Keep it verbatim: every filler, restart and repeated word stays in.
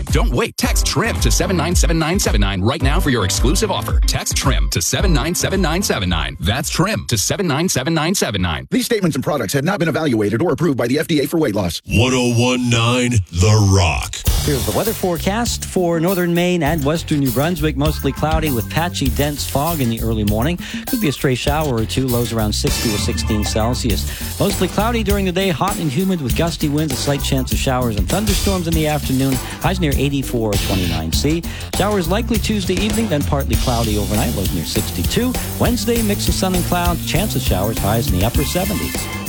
Don't wait. Text TRIM to seven nine seven nine seven nine right now for your exclusive offer. Text TRIM to seven nine seven nine seven nine. That's TRIM to seven nine seven nine seven nine. These statements and products have not been evaluated or approved by the F D A for weight loss. one oh one point nine The Rock. Here's the weather forecast for northern Maine and western New Brunswick. Mostly cloudy with patchy, dense fog in the early morning. Could be a stray shower or two. Lows around sixty or sixteen Celsius. Mostly cloudy during the day. Hot and humid with gusty winds. A slight chance of showers and thunderstorms in the afternoon. Highs near eighty-four or twenty-nine C. Showers likely Tuesday evening, then partly cloudy overnight. Lows near sixty-two. Wednesday, mix of sun and clouds. Chance of showers. Highs in the upper seventies.